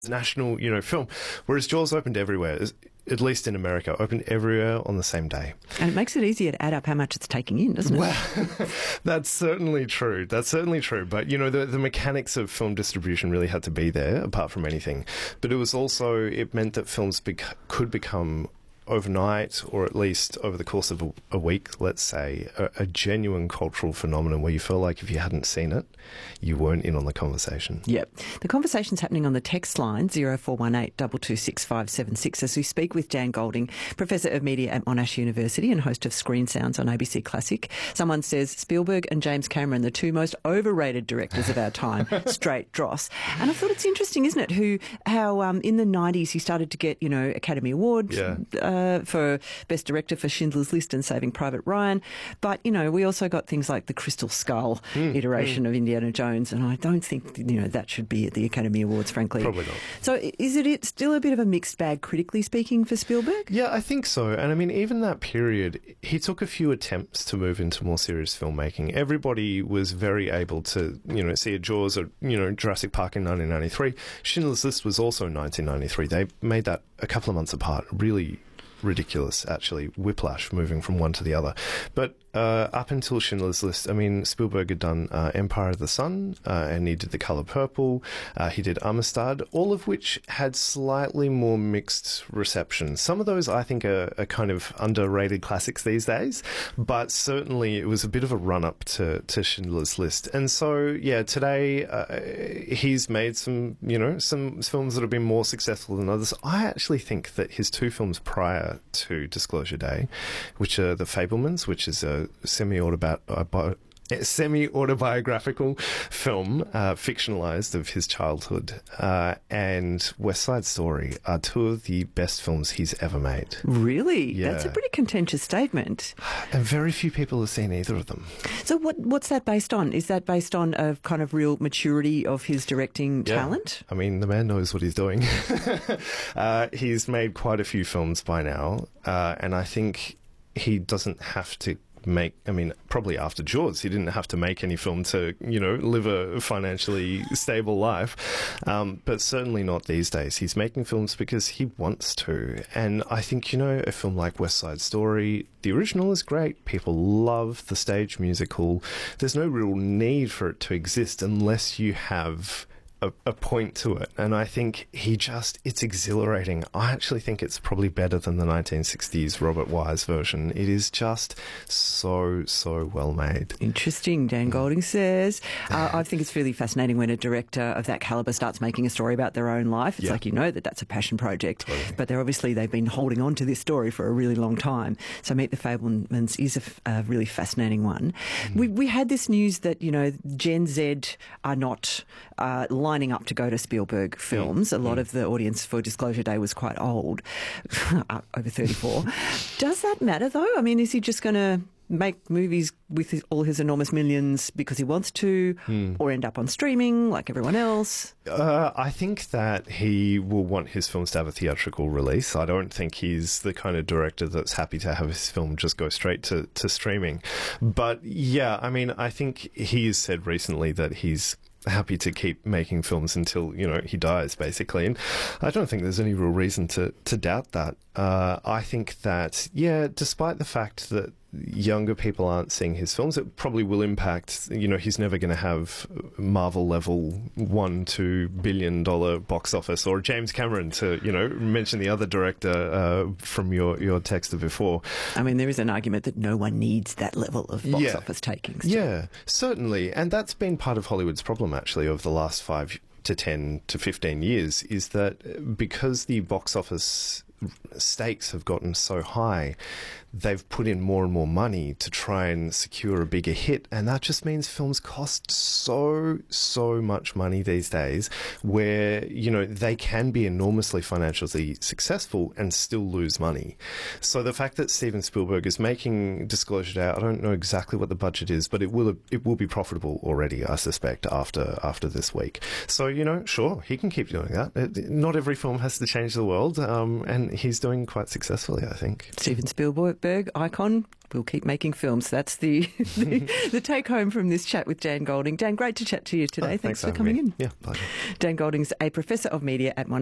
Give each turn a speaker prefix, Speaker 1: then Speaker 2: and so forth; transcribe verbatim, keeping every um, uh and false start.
Speaker 1: national, you know, film, whereas Jaws opened everywhere, at least in America, opened everywhere on the same day.
Speaker 2: And it makes it easier to add up how much it's taking in, doesn't it?
Speaker 1: Well, that's certainly true. That's certainly true. But, you know, the, the mechanics of film distribution really had to be there, apart from anything. But it was also, it meant that films bec- could become overnight, or at least over the course of a, a week, let's say, a, a genuine cultural phenomenon where you feel like if you hadn't seen it, you weren't in on the conversation.
Speaker 2: Yep. The conversation's happening on the text line, zero four one eight, two two six, five seven six, as we speak with Dan Golding, Professor of Media at Monash University and host of Screen Sounds on A B C Classic. Someone says Spielberg and James Cameron, the two most overrated directors of our time, straight dross. And I thought it's interesting, isn't it, who how um, in the nineties he started to get, you know, Academy Award
Speaker 1: yeah.
Speaker 2: uh, for Best Director for Schindler's List and Saving Private Ryan. But, you know, we also got things like the Crystal Skull mm, iteration mm. of Indiana Jones, and I don't think, you know, that should be at the Academy Awards, frankly.
Speaker 1: Probably not.
Speaker 2: So is it still a bit of a mixed bag, critically speaking, for Spielberg?
Speaker 1: Yeah, I think so. And I mean, even that period, he took a few attempts to move into more serious filmmaking. Everybody was very able to, you know, see a Jaws or, you know, Jurassic Park in nineteen ninety-three. Schindler's List was also nineteen ninety-three. They made that a couple of months apart. Really ridiculous, actually. Whiplash, moving from one to the other. But uh, up until Schindler's List, I mean, Spielberg had done uh, Empire of the Sun, uh, and he did The Colour Purple, uh, he did Amistad, all of which had slightly more mixed reception. Some of those, I think, are, are kind of underrated classics these days, but certainly it was a bit of a run-up to, to Schindler's List. And so, yeah, today uh, he's made some, you know, some films that have been more successful than others. I actually think that his two films prior to Disclosure Day, which are The Fabelmans, which is a semi-autobi- semi-autobiographical film, uh, fictionalized, of his childhood, uh, and West Side Story are two of the best films he's ever made.
Speaker 2: Really?
Speaker 1: Yeah.
Speaker 2: That's a pretty contentious statement.
Speaker 1: And very few people have seen either of them.
Speaker 2: So what what's that based on? Is that based on a kind of real maturity of his directing
Speaker 1: yeah.
Speaker 2: talent?
Speaker 1: I mean, the man knows what he's doing. uh, he's made quite a few films by now, uh, and I think he doesn't have to make, I mean, probably after Jaws, he didn't have to make any film to, you know, live a financially stable life. Um, but certainly not these days. He's making films because he wants to. And I think, you know, a film like West Side Story, the original is great. People love the stage musical. There's no real need for it to exist unless you have A, a point to it, and I think he just, it's exhilarating. I actually think it's probably better than the nineteen sixties Robert Wise version. It is just so, so well made.
Speaker 2: Interesting, Dan Golding says. Uh, I think it's really fascinating when a director of that calibre starts making a story about their own life. It's
Speaker 1: yeah.
Speaker 2: like, you know, that that's a passion project,
Speaker 1: totally.
Speaker 2: But they're obviously, they've been holding on to this story for a really long time. So Meet the Fabelmans is a, a really fascinating one. Mm. We, we had this news that, you know, Gen Z are not uh, lining up to go to Spielberg films. Mm. A lot mm. of the audience for Disclosure Day was quite old, over thirty-four. Does that matter, though? I mean, is he just going to make movies with his, all his enormous millions because he wants to, mm. or end up on streaming like everyone else?
Speaker 1: Uh, I think that he will want his films to have a theatrical release. I don't think he's the kind of director that's happy to have his film just go straight to, to streaming. But yeah, I mean, I think he has said recently that he's happy to keep making films until, you know, he dies, basically. And I don't think there's any real reason to, to doubt that. Uh, I think that, yeah, despite the fact that younger people aren't seeing his films, it probably will impact, you know, he's never going to have Marvel level one, two billion dollar box office, or James Cameron, to, you know, mention the other director uh, from your, your text before.
Speaker 2: I mean, there is an argument that no one needs that level of box
Speaker 1: yeah.
Speaker 2: office takings.
Speaker 1: Yeah, certainly. And that's been part of Hollywood's problem, actually, over the last five to ten to fifteen years, is that because the box office stakes have gotten so high, they've put in more and more money to try and secure a bigger hit, and that just means films cost so, so much money these days, where, you know, they can be enormously financially successful and still lose money. So the fact that Steven Spielberg is making Disclosure Day, I don't know exactly what the budget is, but it will it will be profitable already, I suspect, after after this week. So, you know, sure, he can keep doing that. Not every film has to change the world, um, and and he's doing quite successfully, I think.
Speaker 2: Steven Spielberg, icon, will keep making films. That's the, the, the take home from this chat with Dan Golding. Dan, great to chat to you today.
Speaker 1: Oh,
Speaker 2: thanks,
Speaker 1: thanks
Speaker 2: for coming
Speaker 1: me.
Speaker 2: in.
Speaker 1: Yeah, pleasure.
Speaker 2: Dan Golding's a professor of media at Monash